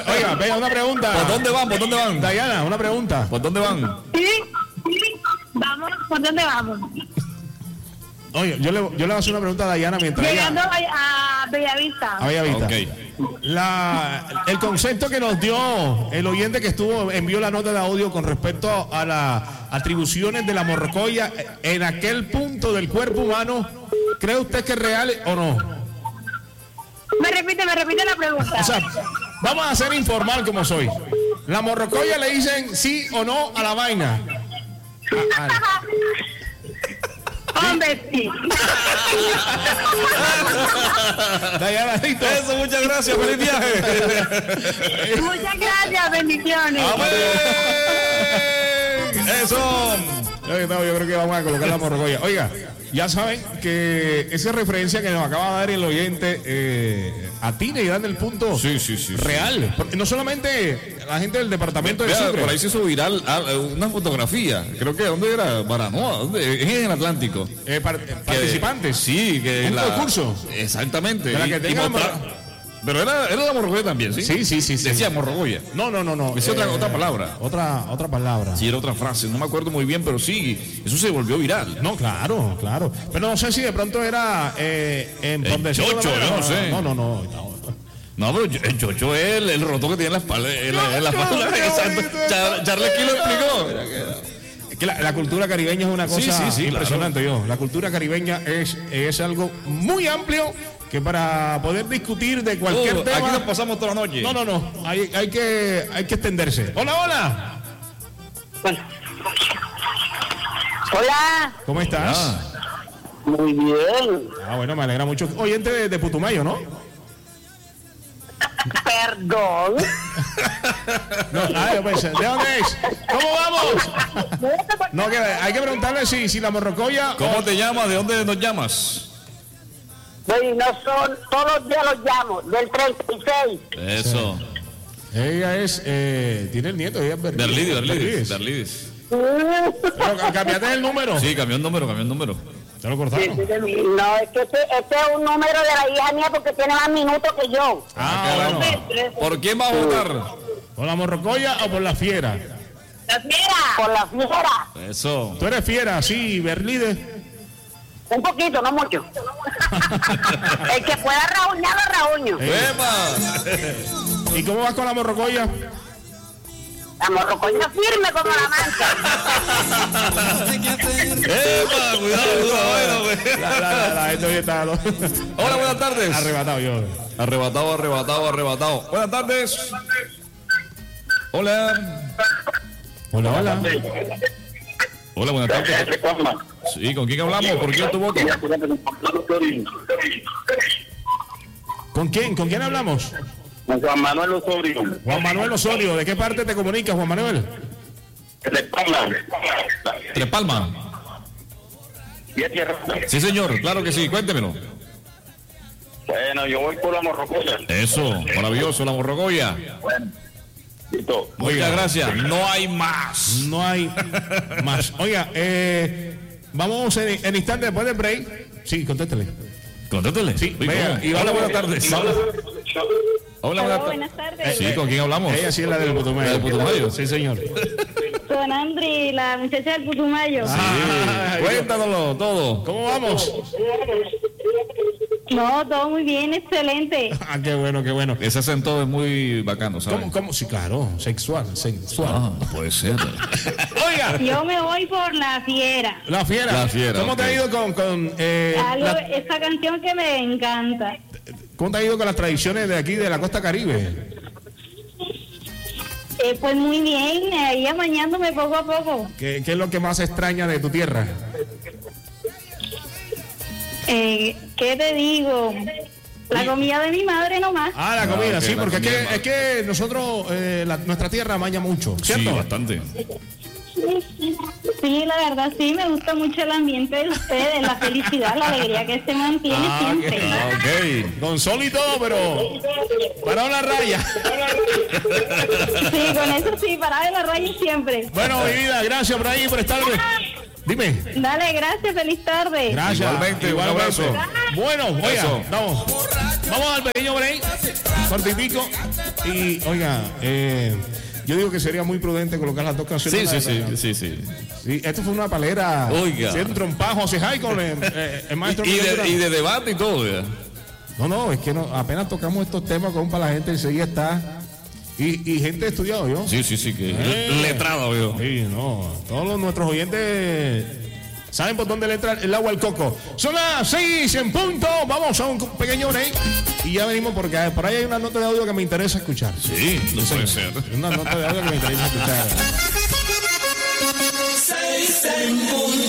Oiga, venga, una pregunta. ¿Por dónde van? ¿Por dónde van? Dayana, una pregunta. ¿Por dónde van? Sí, vamos, ¿por dónde vamos? Oye, yo le voy a hacer una pregunta a Dayana mientras Llegando ella... a Bellavista. A Bellavista. Ok. El concepto que nos dio el oyente que envió la nota de audio con respecto a las atribuciones de la morrocoya en aquel punto del cuerpo humano, ¿cree usted que es real o no? Me repite la pregunta. O sea, vamos a ser informal como soy. La morrocoya le dicen sí o no a la vaina. Hombre, sí. Dayana, listo. Eso, muchas gracias, feliz viaje. Muchas gracias, bendiciones. ¡Amén! Eso. Yo creo que vamos a colocar la morrocoya. Oiga, ya saben que esa referencia que nos acaba de dar el oyente atina y dan el punto Sí. real. Porque no solamente la gente del departamento de Vea, Sucre. por ahí se hizo viral una fotografía. Creo que ¿dónde era? Baranoa. ¿Dónde? Es en el Atlántico. Participantes. Sí, que Un concurso. Exactamente. De la que tenga pero era la morrocoya también, ¿sí? Sí. Decía morrocoya. No. Decía otra palabra. Otra palabra. Sí, era otra frase. No me acuerdo muy bien, pero sí, eso se volvió viral. No, claro. Pero no sé si de pronto era en El chocho, yo no sé. No. No, pero el chocho es el roto que tiene en la espalda. En la espalda. Exacto. Charles aquí lo explicó. Es que la cultura caribeña es una cosa Sí, impresionante, La cultura caribeña es algo muy amplio que para poder discutir de cualquier tema. Aquí nos pasamos toda la noche. No. Hay que extenderse. Hola. Hola. ¿Cómo estás? Muy bien. Bueno, me alegra mucho. Oyente de Putumayo, ¿no? Perdón. Yo pensé, ¿de dónde es? ¿Cómo vamos? No, que hay que preguntarle si la morrocoya. ¿Cómo te llamas? ¿De dónde nos llamas? No son, todos los días los llamo, del 36. Eso. Ella es, tiene el nieto, ella es Berlidis. Pero cambiaste el número. Sí, cambió el número. Te lo cortaron. No, es que este es un número de la hija mía porque tiene más minutos que yo. Bueno. ¿Por quién vas a votar? ¿Por la morrocoya o por la fiera? La fiera. Por la fiera. Eso. Tú eres fiera, sí, Berlide. Un poquito, no mucho. El que pueda rajuñar, lo rajuño. ¡Epa! ¿Y cómo vas con la morrocoya? La morrocoya firme como la mancha. ¡Epa! Cuidado, güey. La gente hoy está... Hola, buenas tardes. Arrebatado yo. Arrebatado. Buenas tardes. Hola. Hola. Hola, buenas tardes. Sí, ¿con quién hablamos? ¿Por quién tu voto? ¿Con quién hablamos? Con Juan Manuel Osorio. Juan Manuel Osorio, ¿de qué parte te comunicas, Juan Manuel? Tres Palmas. Sí, señor, claro que sí, cuéntemelo. Bueno, yo voy por la morrocoya. Eso, maravilloso, la morrocoya. Bueno, listo. Muchas gracias. No hay más. No hay más. Oiga, vamos en instante después del break. Sí, contéstele. Contéstele. Sí, Uy, vea, ¿cómo? Hola, buenas tardes. Hola, Buenas tardes. Sí, ¿con quién hablamos? Ella sí es la del Putumayo. ¿La del Putumayo? Sí, señor. Con Andri, la muchacha del Putumayo. Cuéntanoslo todo. ¿Cómo vamos? No, todo muy bien, excelente. Qué bueno. Ese acento es muy bacano, ¿sabes? ¿Cómo? Sí, claro, sexual. Puede ser. Oiga, Yo me voy por La Fiera. La Fiera. ¿Cómo te ha ido Esa canción que me encanta. ¿Cómo te ha ido con las tradiciones de aquí de la costa Caribe? Pues muy bien, ahí amañándome poco a poco. ¿Qué es lo que más extraña de tu tierra? ¿Qué te digo? La comida de mi madre nomás. La comida, ok, sí, la porque comida es que nosotros, nuestra tierra amaña mucho, ¿cierto? Sí, bastante. Sí, la verdad sí, me gusta mucho el ambiente de ustedes, la felicidad, la alegría que se mantiene siempre. Ok. Con sol y todo, pero para una raya. Sí, con eso sí, parada de la raya siempre. Bueno, mi vida, gracias por ahí, por estar. Dime. Dale, gracias, feliz tarde. Gracias. Igualmente, un abrazo. Bueno, oiga, Eso. vamos al pequeño break, cortitico. Y, oiga, yo digo que sería muy prudente colocar las dos canciones. Sí. Sí, esto fue una palera. Oiga. Un trompajo, José Jai con el maestro. Y de debate y todo, ya. No, es que apenas tocamos estos temas, compa, la gente enseguida está. Y gente estudiado, ¿yo? Sí, que letrado, yo. Sí, no. Todos nuestros oyentes saben por dónde le entra el agua al coco. Son las 6 en punto. Vamos a un pequeño break. Y ya venimos porque por ahí hay una nota de audio que me interesa escuchar. Sí, no puede ser. Una nota de audio que me interesa escuchar. 6 en punto.